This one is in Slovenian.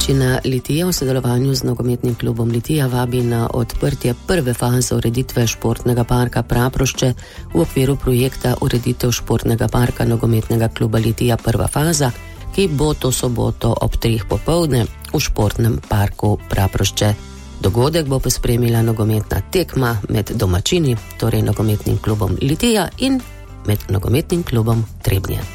Občina Litija v sodelovanju z nogometnim klubom Litija vabi na odprtje prve faze ureditve športnega parka Praprošče v okviru projekta ureditev športnega parka nogometnega kluba Litija prva faza, ki bo to soboto ob 3 popoldne v športnem parku Praprošče. Dogodek bo pospremila nogometna tekma med domačini, torej nogometnim klubom Litija in med nogometnim klubom Trebnje.